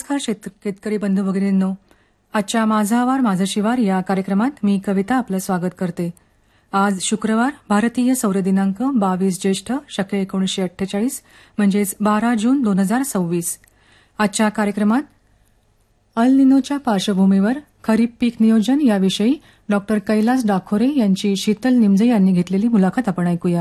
नमस्कार शेतकरी बंधू भगिनींनो, आजच्या माझा आवार माझं शिवार या कार्यक्रमात मी कविता आपलं स्वागत करते. आज शुक्रवार, भारतीय सौर दिनांक 22 ज्येष्ठ शके 1948 म्हणजेच 12 जून 2026. आजच्या कार्यक्रमात अल निनोच्या पार्श्वभूमीवर खरीप पीक नियोजन याविषयी डॉ. कैलास डाखोरे यांची शीतल निमजे यांनी घेतलेली मुलाखत आपण ऐकूया.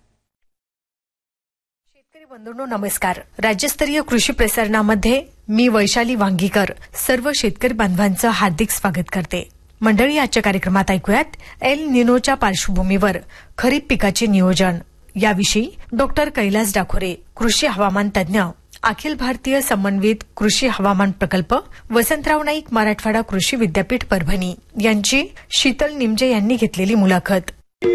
बंधूंनो नमस्कार. राज्यस्तरीय कृषी प्रसारणामध्ये मी वैशाली वांगीकर सर्व शेतकरी बांधवांचं हार्दिक स्वागत करते. मंडळी, आजच्या कार्यक्रमात ऐकूयात एल निनोच्या पार्श्वभूमीवर खरीप पिकाचे नियोजन याविषयी डॉ. कैलास डाखोरे, कृषी हवामान तज्ज्ञ, अखिल भारतीय समन्वित कृषी हवामान प्रकल्प, वसंतराव नाईक मराठवाडा कृषी विद्यापीठ परभणी यांची शीतल निमजे यांनी घेतलेली मुलाखत.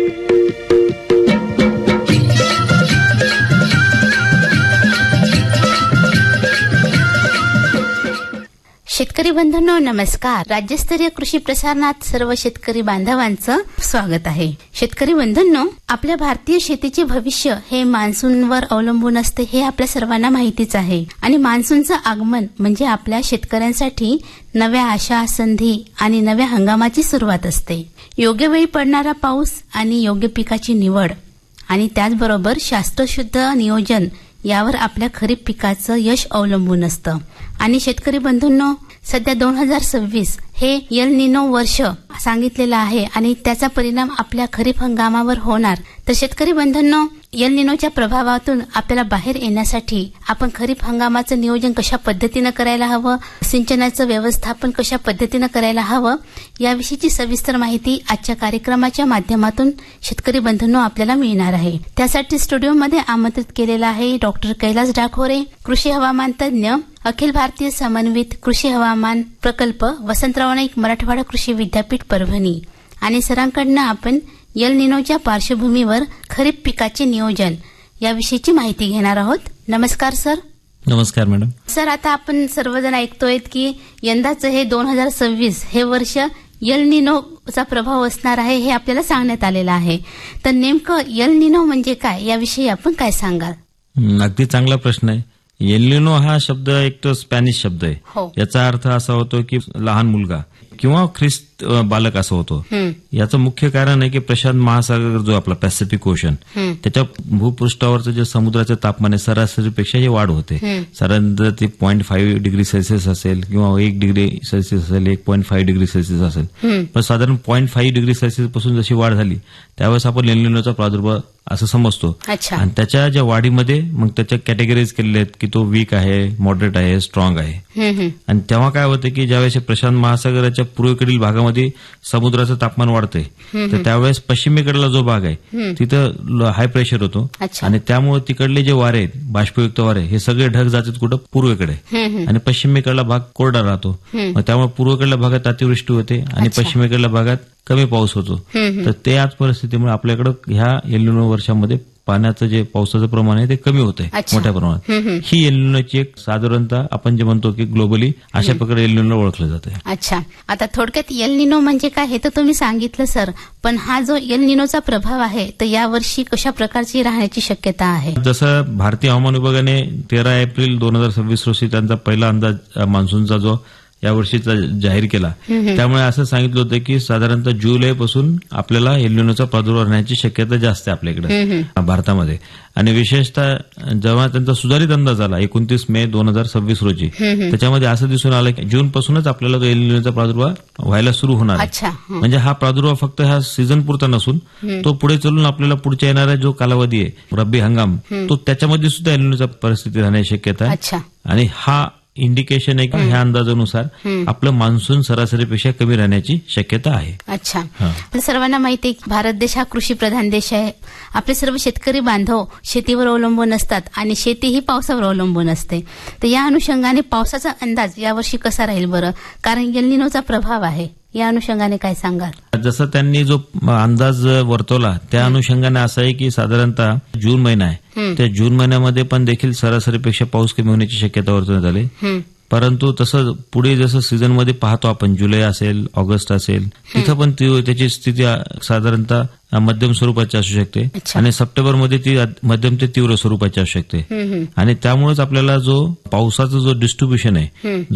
शेतकरी बंधूंनो नमस्कार. राज्यस्तरीय कृषी प्रसारणात सर्व शेतकरी बांधवांचं स्वागत आहे. शेतकरी बंधूंनो, आपल्या भारतीय शेतीचे भविष्य हे मान्सूनवर अवलंबून असते हे आपल्या सर्वांना माहितीच आहे. आणि मान्सूनचं आगमन म्हणजे आपल्या शेतकऱ्यांसाठी नव्या आशा, संधी आणि नव्या हंगामाची सुरुवात असते. योग्य वेळी पडणारा पाऊस आणि योग्य पिकाची निवड आणि त्याचबरोबर शास्त्रशुद्ध नियोजन यावर आपल्या खरीप पिकाचं यश अवलंबून असतं. आणि शेतकरी बंधूंनो, सध्या 2026 हे एल निनो वर्ष सांगितलेलं आहे आणि त्याचा परिणाम आपल्या खरीप हंगामावर होणार. तर शेतकरी बंधूंनो, एल निनोच्या प्रभावातून आपल्याला बाहेर येण्यासाठी आपण खरीप हंगामाचं नियोजन कशा पद्धतीनं करायला हवं, सिंचनाचं व्यवस्थापन कशा पद्धतीनं करायला हवं याविषयीची सविस्तर माहिती आजच्या कार्यक्रमाच्या माध्यमातून शेतकरी बंधूंनो आपल्याला मिळणार आहे. त्यासाठी स्टुडिओमध्ये आमंत्रित केलेला आहे डॉ. कैलास डाखोरे, कृषी हवामान तज्ज्ञ, अखिल भारतीय समन्वित कृषी हवामान प्रकल्प, वसंतराव नाईक मराठवाडा कृषी विद्यापीठ परभणी. आणि सरांकडनं आपण एल निनोच्या पार्श्वभूमीवर खरीप पिकाचे नियोजन याविषयीची माहिती घेणार आहोत. नमस्कार सर. नमस्कार मॅडम. सर, आता आपण सर्वजण ऐकतोय की यंदाचं हे 2026 हे वर्ष एल निनोचा प्रभाव असणार आहे हे आपल्याला सांगण्यात आलेलं आहे. तर नेमकं एल निनो म्हणजे काय याविषयी आपण काय सांगाल? अगदी चांगला प्रश्न आहे. एल निनो हा शब्द एक तो स्पॅनिश शब्द आहे. याचा अर्थ असा होतो की लहान मुलगा किंवा ख्रिस्त बालक असं होतो. याचं मुख्य कारण आहे की प्रशांत महासागर जो आपला पॅसिफिक ओशन त्याच्या भूपृष्ठावरचं जे समुद्राचं तापमान आहे सरासरीपेक्षा जे वाढ होते. साधारणतः ते 0.5 डिग्री सेल्सिअस असेल किंवा 1 डिग्री सेल्सिअस असेल, 1.5 डिग्री सेल्सिअस असेल. पण साधारण 0.5 डिग्री सेल्सिअस पासून जशी वाढ झाली त्यावेळेस आपण एल निनोचा प्रादुर्भाव असं समजतो. आणि त्याच्या ज्या वाढीमध्ये मग त्याच्या कॅटेगरीज केलेल्या आहेत की तो वीक आहे, मॉडरेट आहे, स्ट्रॉंग आहे. आणि तेव्हा काय होतं की ज्यावेळेस प्रशांत महासागराच्या पूर्वेकडील भागामध्ये समुद्राचं तापमान वाढतंय तर त्यावेळेस पश्चिमेकडला जो भाग आहे तिथं हाय प्रेशर होतो आणि त्यामुळे तिकडले जे वारे आहेत, बाष्पयुक्त वारे, हे सगळे ढग जातात कुठं पूर्वेकडे आणि पश्चिमेकडला भाग कोरडा राहतो. मग त्यामुळे पूर्वेकडल्या भागात अतिवृष्टी होते आणि पश्चिमेकडल्या भागात कमी पाऊस होतो. तर त्याच परिस्थितीमुळे आपल्याकडे ह्या एल निनो वर्षामध्ये पाण्याचं जे पावसाचं प्रमाण आहे ते कमी होत आहे मोठ्या प्रमाणात. ही एल निनोची एक साधारणतः आपण जे म्हणतो की ग्लोबली अशा प्रकारे एल निनो ओळखलं जातं. अच्छा, आता थोडक्यात एल निनो म्हणजे काय हे तर तुम्ही सांगितलं सर, पण हा जो एल निनोचा प्रभाव आहे तर यावर्षी कशा प्रकारची राहण्याची शक्यता आहे? जसं भारतीय हवामान विभागाने 13 एप्रिल 2026 रोजी त्यांचा पहिला अंदाज मान्सूनचा जो यावर्षीचा जाहीर केला त्यामुळे असं सांगितलं होतं की साधारणतः जुलैपासून आपल्याला एल निनोचा प्रादुर्भाव राहण्याची शक्यता जास्त आहे आपल्याकडे भारतामध्ये. आणि विशेषतः जेव्हा त्यांचा सुधारित अंदाज आला 29 मे 2026 रोजी त्याच्यामध्ये असं दिसून आलं की जून पासूनच आपल्याला एल निनोचा प्रादुर्भाव व्हायला सुरू होणार आहे. म्हणजे हा प्रादुर्भाव फक्त हा सीझन पुरता नसून तो पुढे चलून आपल्याला पुढच्या येणारा जो कालावधी आहे रब्बी हंगाम तो त्याच्यामध्ये सुद्धा एल निनोचा परिस्थिती राहण्याची शक्यता आहे. आणि हा इंडिकेशन आहे की ह्या अंदाजानुसार आपलं मान्सून सरासरीपेक्षा कमी राहण्याची शक्यता आहे. अच्छा, सर्वांना माहिती आहे भारत देश हा कृषी प्रधान देश आहे. आपले सर्व शेतकरी बांधव शेतीवर अवलंबून असतात आणि शेती ही पावसावर अवलंबून असते. तर या अनुषंगाने पावसाचा अंदाज यावर्षी कसा राहील बरं? कारण एल निनोचा प्रभाव आहे, या अनुषंगाने काय सांगाल? जसं त्यांनी जो अंदाज वर्तवला त्या अनुषंगाने असं आहे की साधारणतः जून महिना आहे त्या जून महिन्यामध्ये पण देखील सरासरीपेक्षा पाऊस कमी होण्याची शक्यता वर्तवण्यात आली. परंतु तसं पुढे जसं सीझनमध्ये पाहतो आपण जुलै असेल, ऑगस्ट असेल, तिथं पण त्याची स्थिती साधारणतः मध्यम स्वरूपाची असू शकते आणि सप्टेंबरमध्ये ती मध्यम ते तीव्र स्वरूपाची असू शकते. आणि त्यामुळेच आपल्याला जो पावसाचा जो डिस्ट्रीब्युशन आहे